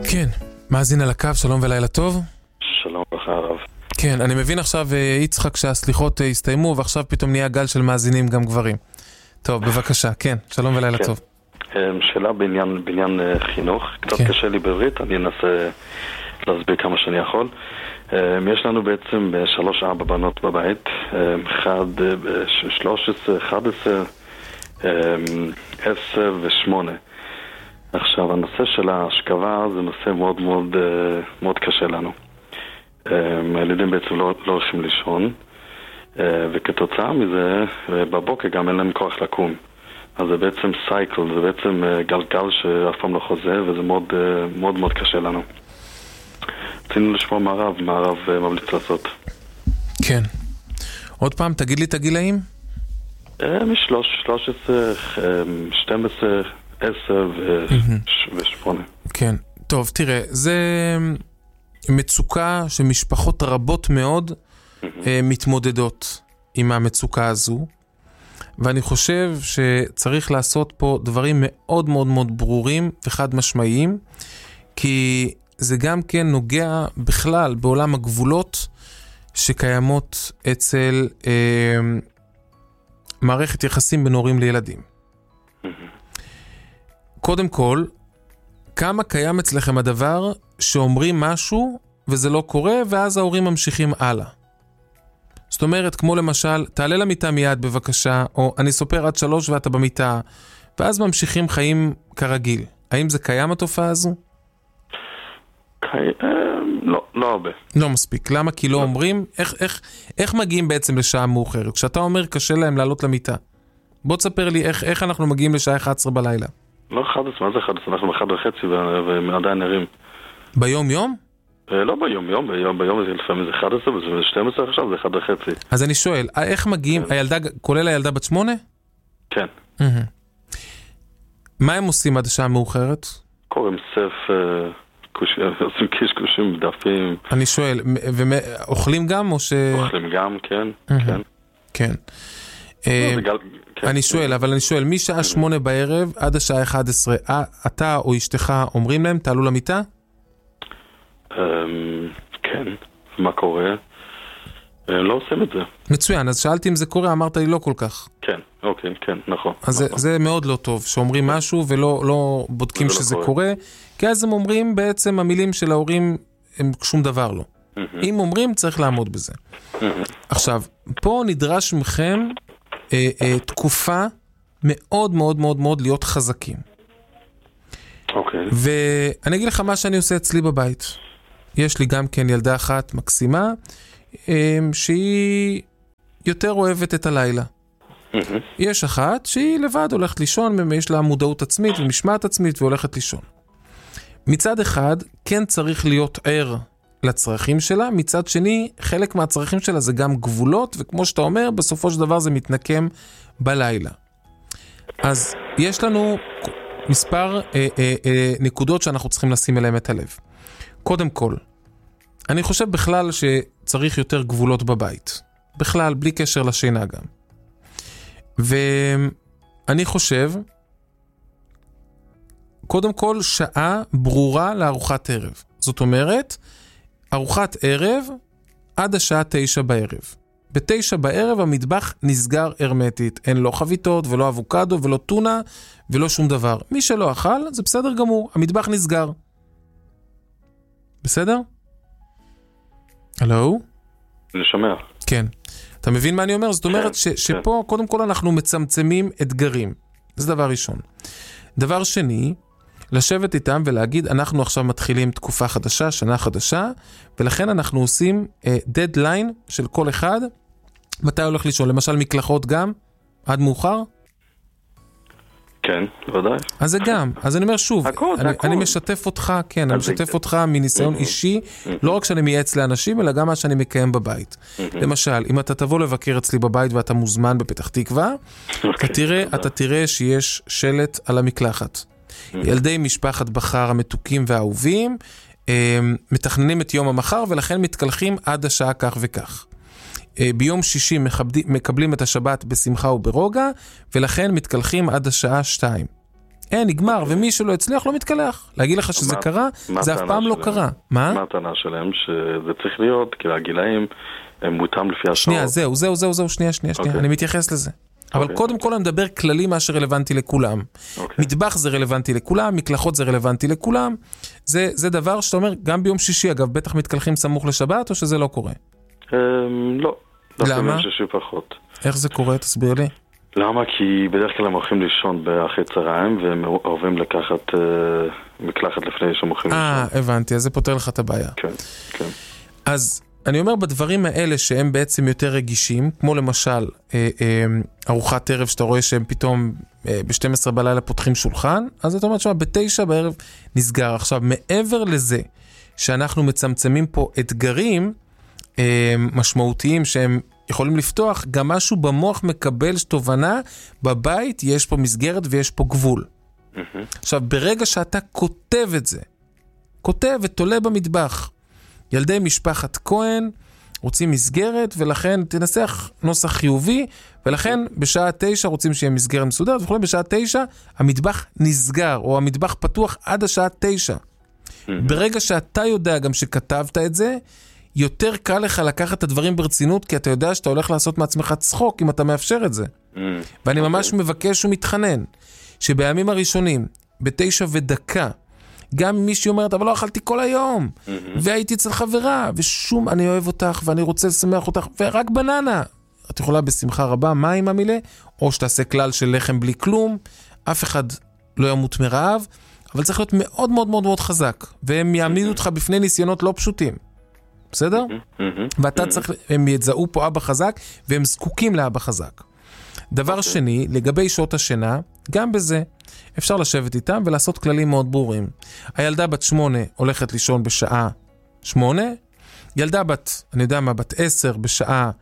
כן, מאזין על הקו, שלום ולילה טוב. שלום לך הרב. כן, אני מבין עכשיו, יצחק, שהסליחות הסתיימו, ועכשיו פתאום נהיה גל של מאזינים גם גברים. טוב, בבקשה, כן, שלום ולילה טוב. שאלה בעניין חינוך, קצת קשה לי בעברית, אני אנסה להסביר כמה שאני יכול. יש לנו בעצם 3-4 בנות בבית, 13, 11, 10 ו8. עכשיו, הנושא של ההשכבה זה נושא מאוד מאוד מאוד קשה לנו. הילדים בעצם לא הולכים לישון, וכתוצאה מזה, בבוקר גם אין להם כוח לקום. אז זה בעצם סייקל, זה בעצם גלגל שאף פעם לא חוזר, וזה מאוד מאוד מאוד קשה לנו. רצינו לשמוע מה הרב ממליץ לעשות. כן. עוד פעם, תגיד לי את הגילאים? 13, 12, 10 ו8. כן. טוב, תראה, זה מצוקה שמשפחות רבות מאוד מתמודדות עם המצוקה הזו, ואני חושב שצריך לעשות פה דברים מאוד מאוד מאוד ברורים וחד משמעיים, כי זה גם כן נוגע בכלל בעולם הגבולות שקיימות אצל מערכת יחסים בין הורים לילדים. קודם כל, כמה קיים אצלכם הדבר שאומרים משהו וזה לא קורה, ואז ההורים ממשיכים הלאה. זאת אומרת, כמו למשל, תעלה למיטה מיד בבקשה, או אני סופר עד 3 ואתה במיטה, ואז ממשיכים חיים כרגיל. האם זה קיים התופעה הזו? לא הרבה. לא מספיק. למה? כי לא אומרים? איך מגיעים בעצם לשעה מאוחרת? כשאתה אומר קשה להם לעלות למיטה. בוא תספר לי איך אנחנו מגיעים לשעה 11 בלילה. לא 11, מה זה 11? אנחנו ב1:30 ועדיין ערים. ביום יום? לא ביום יום, ביום זה לפעמים זה 11 וזה 12 עכשיו, זה 1:30. אז אני שואל, איך מגיעים, הילדה, כולל הילדה בת 8? כן. מה הם עושים עד השעה מאוחרת? קוראים ספר, עושים קשקושים, דפים. אני שואל, אוכלים גם או ש... אוכלים גם, כן. כן. אני שואל, משעה 8 בערב עד השעה 11, אתה או אשתך אומרים להם, תעלו למיטה? כן, מה קורה? לא עושים את זה. מצוין, אז שאלתי אם זה קורה, אמרת לי לא כל כך. כן, אוקיי, כן, נכון. אז זה מאוד לא טוב, שאומרים משהו ולא בודקים שזה קורה, כי אז הם אומרים בעצם המילים של ההורים הם שום דבר לא. אם אומרים צריך לעמוד בזה. עכשיו, פה נדרש מכם תקופה מאוד מאוד מאוד מאוד להיות חזקים. אוקיי. ואני אגיד לך מה שאני עושה אצלי בבית. יש לי גם כן ילדה אחת מקסימה, שהיא יותר אוהבת את הלילה. יש אחת שהיא לבד הולכת לישון, יש לה מודעות עצמית ומשמעת עצמית והולכת לישון. מצד אחד, כן צריך להיות ער לצרכים שלה, מצד שני, חלק מהצרכים שלה זה גם גבולות, וכמו שאתה אומר, בסופו של דבר זה מתנקם בלילה. אז יש לנו מספר נקודות שאנחנו צריכים לשים אליהם את הלב. קודם כל, אני חושב בכלל שצריך יותר גבולות בבית. בכלל, בלי קשר לשינה גם. ואני חושב, קודם כל, שעה ברורה לארוחת ערב. זאת אומרת, ארוחת ערב עד השעה 9 בערב. ב9 בערב המטבח נסגר הרמטית. אין לא חביתות ולא אבוקדו ולא טונה ולא שום דבר. מי שלא אכל, זה בסדר גמור. המטבח נסגר. בסדר? הלו? אני שומע. כן. אתה מבין מה אני אומר? זאת אומרת שפה קודם כל אנחנו מצמצמים אתגרים. זה דבר ראשון. דבר שני, לשבת איתם ולהגיד, אנחנו עכשיו מתחילים תקופה חדשה, שנה חדשה, ולכן אנחנו עושים דדליין של כל אחד. מתי הולך לישון? למשל מקלחות גם? עד מאוחר? כן, בוודאי. אז זה גם. אז אני אומר שוב, אני משתף אותך, כן, אני משתף אותך מניסיון אישי, לא רק שאני מייעץ לאנשים, אלא גם מה שאני מקיים בבית. למשל, אם אתה תבוא לבקר אצלי בבית ואתה מוזמן בפתח תקווה, אתה תראה שיש שלט על המקלחת. ילדי משפחת בחר המתוקים והאהובים מתכננים את יום המחר ולכן מתקלחים עד השעה כך וכך. ביום שישי מקבלים את השבת בשמחה וברוגע ולכן מתקלחים עד השעה 2. אין, נגמר, ומי שלא הצליח לא מתקלח. להגיד לך שזה קרה, זה אף פעם לא קרה. מה הטענה שלהם? שזה צריך להיות, כי הגילאים הם מותאם לפי השעות. שנייה, זהו, שנייה, אני מתייחס לזה. אבל קודם כל אני מדבר כללי מה שרלוונטי לכולם. מטבח זה רלוונטי לכולם, מקלחות זה רלוונטי לכולם. זה דבר שאתה אומר, גם ביום שישי, אגב, בטח מתקלחים סמוך לשבת, או שזה לא קורה? לא. למה? ביום שישי פחות. איך זה קורה? תסביר לי. למה? כי בדרך כלל הם הולכים לישון אחרי צהריים, והם אוהבים לקחת מקלחת לפני שהם הולכים לישון. הבנתי, אז זה פותר לך את הבעיה. כן. אז אני אומר בדברים האלה שהם בעצם יותר רגישים, כמו למשל ארוחת ערב שאתה רואה שהם פתאום ב-12 בלילה פותחים שולחן, אז אתה אומר שמה ב-9 בערב נסגר. עכשיו, מעבר לזה שאנחנו מצמצמים פה אתגרים משמעותיים שהם יכולים לפתוח, גם משהו במוח מקבל תובנה, בבית יש פה מסגרת ויש פה גבול. עכשיו, ברגע שאתה כותב את זה, כותב ותולה במטבח, ילדי משפחת כהן רוצים מסגרת, ולכן תנסח נוסח חיובי, ולכן בשעה 9 רוצים שיהיה מסגרת מסודרת, וכולי בשעה 9 המטבח נסגר, או המטבח פתוח עד השעה 9. ברגע שאתה יודע גם שכתבת את זה, יותר קל לך לקחת את הדברים ברצינות, כי אתה יודע שאתה הולך לעשות מעצמך צחוק אם אתה מאפשר את זה. ואני ממש מבקש ומתחנן, שבימים הראשונים, ב9:01, גם מישהי אומרת, אבל לא אכלתי כל היום, והייתי אצל חברה, ושום, אני אוהב אותך, ואני רוצה לשמח אותך, ורק בננה. את יכולה בשמחה רבה, מה עם המילה? או שתעשה כלל של לחם בלי כלום, אף אחד לא ימות מרעב, אבל צריך להיות מאוד מאוד מאוד מאוד חזק, והם יעמידו אותך בפני ניסיונות לא פשוטים. בסדר? ואתה צריך, הם יתזהו פה אבא חזק, והם זקוקים לאבא חזק. דבר שני, לגבי שעות השינה, גם בזה אפשר לשבת איתם ולעשות כללים מאוד ברורים. הילדה בת 8 הולכת לישון בשעה 8, ילדה בת, אני יודע מה, בת 10 בשעה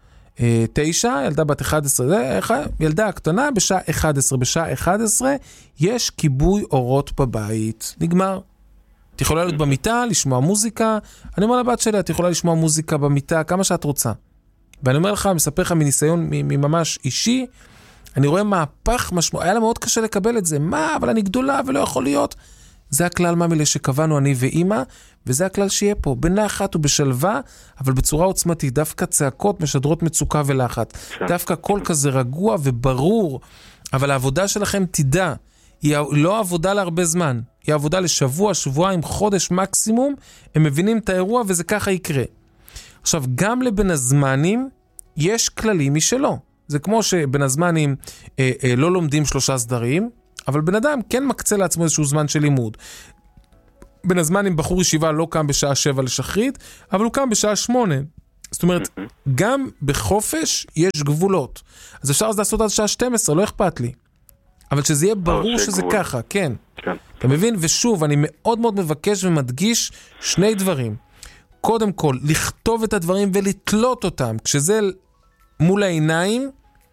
9, ילדה בת 11, ילדה הקטנה בשעה 11, בשעה 11 יש כיבוי אורות בבית, נגמר. את יכולה להיות במיטה, לשמוע מוזיקה, אני אומר לבת שלי, את יכולה לשמוע מוזיקה במיטה, כמה שאת רוצה. ואני אומר לך, מספר לך מניסיון ממש אישי, אני רואה מהפך משמעות, היה לה מאוד קשה לקבל את זה, מה, אבל אני גדולה ולא יכול להיות. זה הכלל מאמילה שקבענו אני ואימא, וזה הכלל שיהיה פה, בנחת ובשלווה, אבל בצורה עוצמתית, דווקא צעקות משדרות מצוקה ולחת, דווקא קול כזה רגוע וברור, אבל העבודה שלכם תדע, היא לא עבודה להרבה זמן, היא עבודה לשבוע, שבועיים, חודש מקסימום, הם מבינים את האירוע וזה ככה יקרה. עכשיו, גם לבין הזמנים, יש כללים משלו. זה כמו שבין הזמנים לא לומדים 3 סדרים, אבל בן אדם כן מקצה לעצמו איזשהו זמן של לימוד. בין הזמנים בחור ישיבה לא קם בשעה 7 לשחרית, אבל הוא קם בשעה 8. זאת אומרת, גם בחופש יש גבולות. אז אפשר אז לעשות עד שעה 12, לא אכפת לי. אבל שזה יהיה ברור שזה ככה, כן. אתה מבין? ושוב, אני מאוד מאוד מבקש ומדגיש 2 דברים. קודם כל, לכתוב את הדברים ולתלות אותם. כשזה מול העיניים,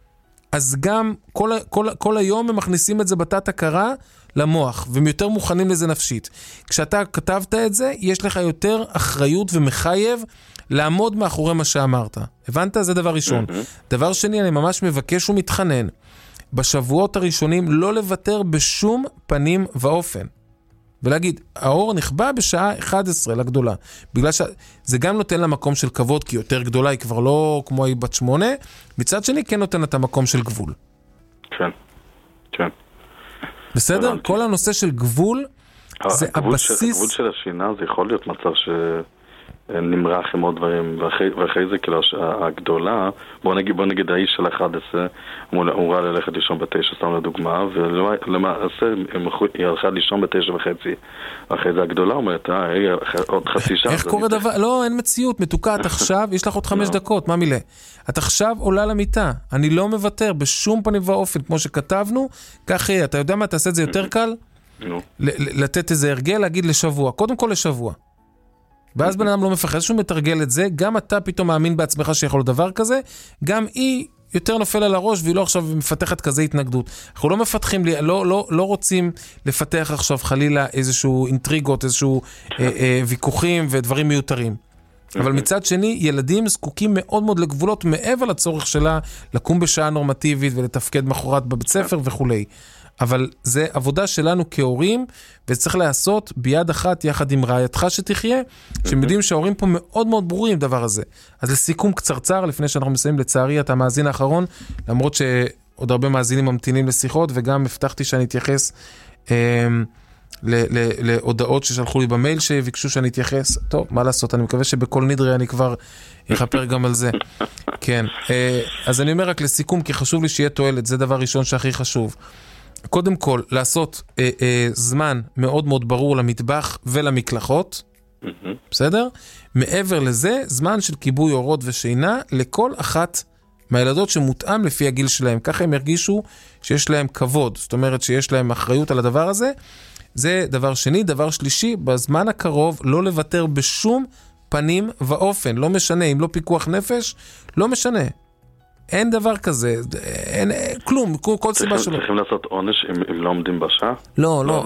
אז גם כל היום הם מכניסים את זה בתת הכרה למוח, והם יותר מוכנים לזה נפשית. כשאתה כתבת את זה, יש לך יותר אחריות ומחייב לעמוד מאחורי מה שאמרת. הבנת? זה דבר ראשון. דבר שני, אני ממש מבקש ומתחנן, בשבועות הראשונים לא לוותר בשום פנים ואופן. ולהגיד, האור נכבה בשעה 11 לגדולה. בגלל שזה גם נותן לה מקום של כבוד, כי יותר גדולה היא כבר לא כמו היא בת 8, מצד שני כן נותן את המקום של גבול. כן. בסדר? כל הנושא של גבול, זה הבסיס... הגבול של השינה זה יכול להיות מצב שנמרח עם עוד דברים, ואחרי זה כאילו הגדולה, בוא נגיד האיש של 11, הוא ראה ללכת לישון ב9, סתם לדוגמה, ולמעשה היא הלכה לישון ב9:30, אחרי זה הגדולה אומרת, עוד חצי שעה. איך קורה דבר? לא, אין מציאות, מתוקה, את עכשיו, יש לך עוד 5 דקות, מה מילה? את עכשיו עולה למיטה, אני לא מוותר בשום פנים ואופן, כמו שכתבנו, כך אתה יודע מה, תעשה את זה יותר קל? לתת איזה הרגל, להגיד לשבוע, קודם כל לשבוע. ואז בן אדם לא מפחד שהוא מתרגל את זה, גם אתה פתאום מאמין בעצמך שיכול להיות דבר כזה, גם היא יותר נופל על הראש, והיא לא עכשיו מפתחת כזה התנגדות. אנחנו לא מפתחים, לא רוצים לפתח עכשיו חלילה איזשהו אינטריגות, איזשהו ויכוחים ודברים מיותרים. אבל מצד שני, ילדים זקוקים מאוד מאוד לגבולות, מעבר לצורך שלה לקום בשעה נורמטיבית ולתפקד מחרת בבית ספר וכו'. אבל זה עבודה שלנו כהורים, וצריך לעשות ביד אחת יחד עם רעייתך שתחיה, שהם יודעים שההורים פה מאוד מאוד ברורים דבר הזה. אז לסיכום קצרצר, לפני שאנחנו מסיימים, לצערי אתה המאזין האחרון, למרות שעוד הרבה מאזינים ממתינים לשיחות, וגם הבטחתי שאני אתייחס להודעות ששלחו לי במייל שביקשו שאני אתייחס. טוב, מה לעשות? אני מקווה שבכל נדרי אני כבר אחפר גם על זה. כן. אז אני אומר רק לסיכום, כי חשוב לי שיהיה תועלת, זה דבר ראשון שהכי חשוב. קודם כל, לעשות זמן מאוד מאוד ברור למטבח ולמקלחות. בסדר? מעבר לזה, זמן של כיבוי אורות ושינה לכל אחת מהילדות שמותאם לפי הגיל שלהם. ככה הם הרגישו שיש להם כבוד. זאת אומרת שיש להם אחריות על הדבר הזה. זה דבר שני. דבר שלישי, בזמן הקרוב לא לוותר בשום פנים ואופן. לא משנה, אם לא פיקוח נפש, לא משנה. אין דבר כזה, אין כלום, כל סיבה שלו. צריכים לעשות עונש אם לא עומדים בשעה? לא,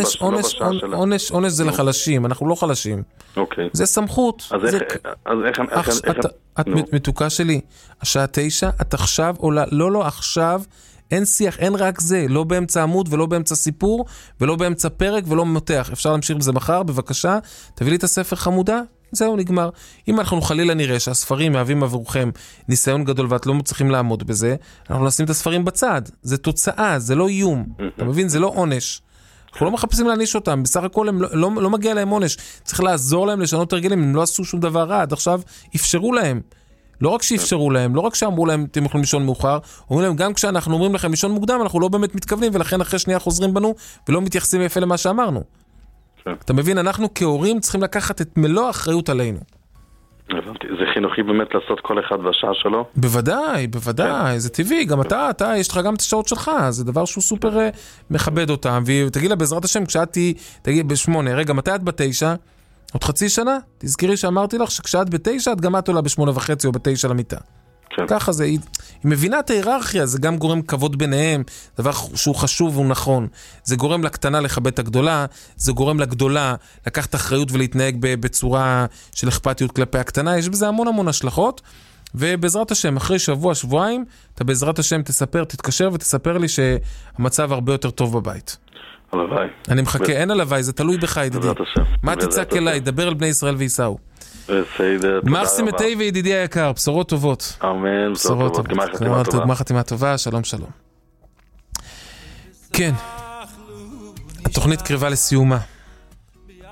עונש זה לחלשים, אנחנו לא חלשים. אוקיי. זה סמכות. אז איך... את מתוקה שלי, השעה 9, את עכשיו עולה, לא, עכשיו, אין שיח, אין רק זה, לא באמצע עמוד ולא באמצע סיפור, ולא באמצע פרק ולא ממותח. אפשר להמשיך בזה מחר, בבקשה, תביא לי את הספר חמודה, זהו, נגמר. אם אנחנו חלילה נראה שהספרים מהווים עבורכם ניסיון גדול ואת לא מצליחים לעמוד בזה, אנחנו נשים את הספרים בצד. זה תוצאה, זה לא איום. אתה מבין? זה לא עונש. אנחנו לא מחפשים להעניש אותם. בסך הכל הם לא מגיע להם עונש. צריך לעזור להם לשנות הרגלים. הם לא עשו שום דבר רע. עד עכשיו אפשרו להם. לא רק שאפשרו להם, לא רק שאמרו להם אתם יכולים לישון מאוחר, אומרים להם גם כשאנחנו אומרים לכם לישון מוקדם, אנחנו לא באמת מתכוונים, ולכן אחרי שנייה חוזרים בנו ולא מתייחסים יפה למה שאמרנו. אתה מבין, אנחנו כהורים צריכים לקחת את מלוא האחריות עלינו. הבנתי, זה חינוכי באמת לעשות כל אחד בשעה שלו? בוודאי, זה טבעי, גם אתה, יש לך גם את השעות שלך, זה דבר שהוא סופר מכבד אותם, ותגיד לה בעזרת השם, כשאת תגיד ב8, רגע, מתי את ב9? עוד חצי שנה? תזכרי שאמרתי לך שכשאת ב9, את גם את עולה ב8.5 או ב9 למיטה. ככה זה, היא מבינה את ההיררכיה, זה גם גורם כבוד ביניהם, דבר שהוא חשוב והוא נכון. זה גורם לקטנה לכבד את הגדולה, זה גורם לגדולה לקחת אחריות ולהתנהג בצורה של אכפתיות כלפי הקטנה, יש בזה המון השלכות, ובעזרת השם, אחרי שבוע-שבועיים, אתה בעזרת השם תתקשר ותספר לי שהמצב הרבה יותר טוב בבית. הלוואי. אני מחכה, אין הלוואי, זה תלוי בך, ידידי. מה תצעק אליי? דבר על בני ישראל ויסאו. מרסי מתי וידידי היקר, בשורות טובות. אמן, בשורות טובות. גמר חתימה טובה, שלום. כן. התוכנית קרבה לסיומה.